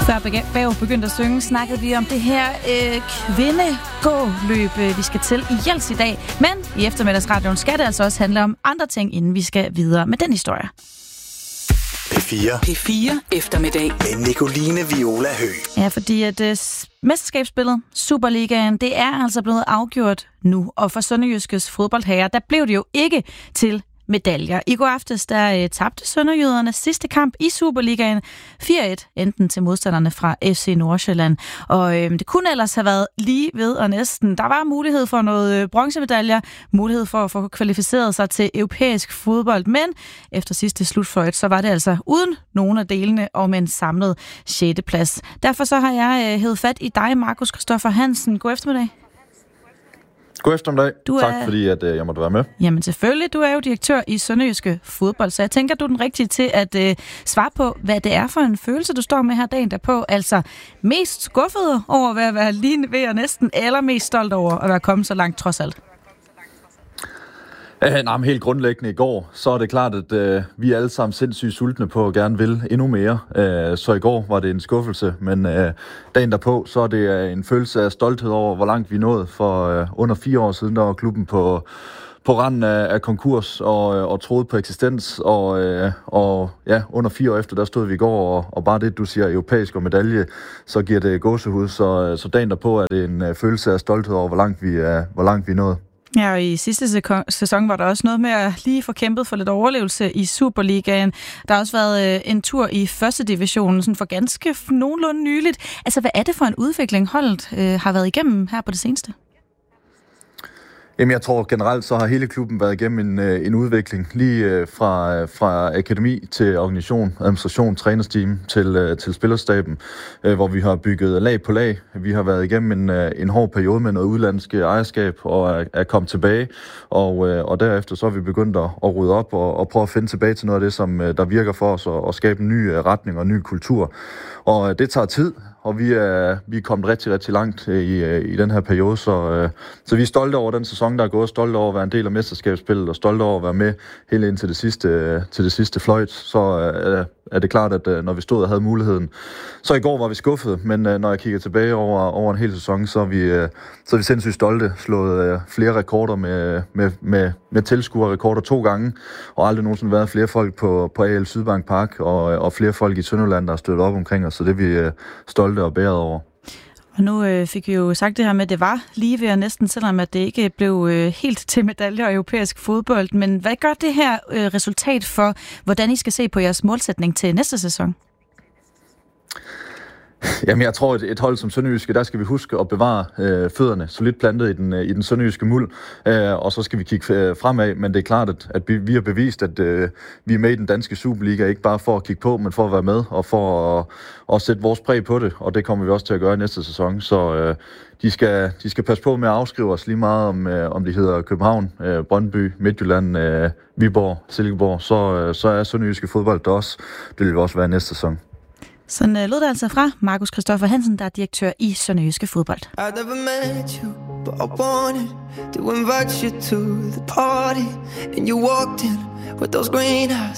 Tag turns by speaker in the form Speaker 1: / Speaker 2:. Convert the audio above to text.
Speaker 1: Før Bag begyndte at synge, snakkede vi om det her kvindegåløb, vi skal til i Jels i dag. Men i eftermiddagsradioen skal det altså også handle om andre ting, inden vi skal videre med den historie.
Speaker 2: P4 eftermiddag
Speaker 3: med Nicoline Viola Høgh.
Speaker 1: Ja, fordi at mesterskabsspillet, Superligaen, det er altså blevet afgjort nu. Og for Sønderjyskes fodboldherrer, der blev det jo ikke til medaljer. I går aftes, der tabte sønderjyderne sidste kamp i Superligaen 4-1, enten til modstanderne fra FC Nordsjælland. Og det kunne ellers have været lige ved og næsten. Der var mulighed for noget bronzemedaljer, mulighed for at få kvalificeret sig til europæisk fodbold, men efter sidste slutfløjt, så var det altså uden nogen af delene og med en samlet 6. plads. Derfor så har jeg hævet fat i dig, Markus Christoffer Hansen. God eftermiddag.
Speaker 4: God eftermiddag. Tak fordi at jeg måtte være med.
Speaker 1: Jamen selvfølgelig, du er jo direktør i Sønderjyske Fodbold, så jeg tænker, du er den rigtige til at svare på, hvad det er for en følelse, du står med her dagen derpå. Altså mest skuffet over at være lige ved og næsten, eller mest stolt over at være kommet så langt trods alt?
Speaker 4: Men helt grundlæggende i går, så er det klart, at vi er alle sammen sindssygt sultne på at gerne vil endnu mere. Så i går var det en skuffelse, men dagen derpå, så er det en følelse af stolthed over, hvor langt vi er nået. For under 4 år siden, der var klubben på randen af konkurs og troede på eksistens. Og ja, under 4 år efter, der stod vi i går, og bare det, du siger, europæisk og medalje, så giver det gåsehud. Så dagen derpå er det en følelse af stolthed over, hvor langt vi er nået.
Speaker 1: Ja, og i sidste sæson var der også noget med at lige få kæmpet for lidt overlevelse i Superligaen. Der har også været en tur i første division, sådan for ganske nogenlunde nyligt. Altså, hvad er det for en udvikling, holdet har været igennem her på det seneste?
Speaker 4: Jamen, jeg tror generelt, så har hele klubben været igennem en udvikling. Lige fra akademi til organisation, administration, trænersteam til spillerstaben, hvor vi har bygget lag på lag. Vi har været igennem en hård periode med noget udlandsk ejerskab og er kommet tilbage. Og derefter så har vi begyndt at rydde op og prøve at finde tilbage til noget af det, som der virker for os og skabe en ny retning og en ny kultur. Og det tager tid. Og vi er kommet rigtig, rigtig langt i den her periode, så vi er stolte over den sæson, der er gået, stolte over at være en del af mesterskabsspillet, og stolte over at være med helt ind til det sidste fløjt. Så er det klart, at når vi stod og havde muligheden, så i går var vi skuffet, men når jeg kigger tilbage over en hel sæson, så er vi sindssygt stolte, slået flere rekorder med tilskuerrekorder 2 gange, og aldrig nogensinde været flere folk på AL Sydbank Park, og flere folk i Sønderjylland, der har støttet op omkring os, så det er vi stolte og bæret over.
Speaker 1: Og nu fik vi jo sagt det her med, at det var lige ved og næsten, selvom at det ikke blev helt til medaljer og europæisk fodbold. Men hvad gør det her resultat for, hvordan I skal se på jeres målsætning til næste sæson?
Speaker 4: Jamen, jeg tror, et hold som Sønderjyske, der skal vi huske at bevare fødderne solidt plantet i den sønderjyske muld, og så skal vi kigge fremad, men det er klart, at vi har bevist, at vi er med i den danske Superliga, ikke bare for at kigge på, men for at være med, og for at sætte vores præg på det, og det kommer vi også til at gøre i næste sæson, så de skal passe på med at afskrive os lige meget, om de hedder København, Brøndby, Midtjylland, Viborg, Silkeborg, så er Sønderjyske fodbold der også. Det vil også være næste sæson.
Speaker 1: Sådan lød det altså fra Markus Christoffer Hansen, der er direktør i Sønderjyske Fodbold.
Speaker 5: I never met you, but I wanted to invite you to the party. And you walked in with those green eyes,